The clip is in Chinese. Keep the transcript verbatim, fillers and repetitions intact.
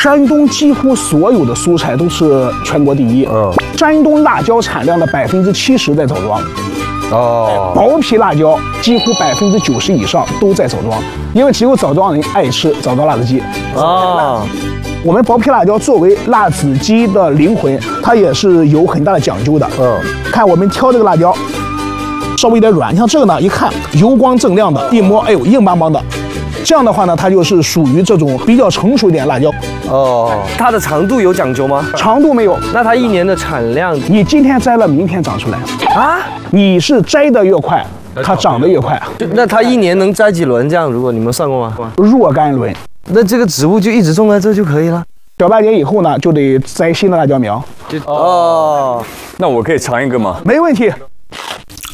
山东几乎所有的蔬菜都是全国第一。嗯，山东辣椒产量的百分之七十在枣庄。哦，薄皮辣椒几乎百分之九十以上都在枣庄，因为只有枣庄人爱吃枣庄辣子鸡。哦。我们薄皮辣椒作为辣子鸡的灵魂，它也是有很大的讲究的。嗯，看我们挑这个辣椒，稍微有点软，像这个呢，一看油光锃亮的，一摸，哎呦，硬邦邦的。这样的话呢，它就是属于这种比较成熟一点辣椒。 哦，它的长度有讲究吗？ 长度没有。 那它一年的产量， 你今天摘了，明天长出来啊？你是摘的越快，它长得越快。 那它一年能摘几轮？这样，如果你们算过吗？ 若干轮。 那这个植物就一直种在这就可以了。 小半年以后呢，就得摘新的辣椒苗。 哦，那我可以尝一个吗？ 没问题。